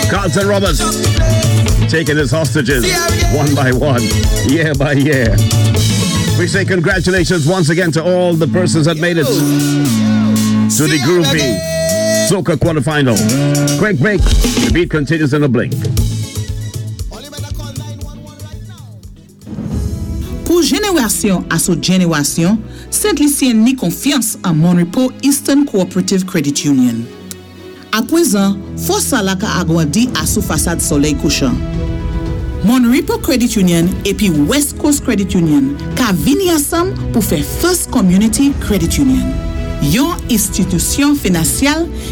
Carlton Roberts taking his hostages one by one, year by year. We say congratulations once again to all the persons that made it to the Groovy Soca quarterfinal. Quick break. The beat continues in a blink. Pour génération à sa génération, Saint-Lucien ni confiance en Mon Repos Eastern Cooperative Credit Union. À présent, force à la ka agrandi à sous façade soleil couchant. Mon Repos Credit Union et puis West Coast Credit Union ka vini ensemble pour faire First Community Credit Union. Yon institution financière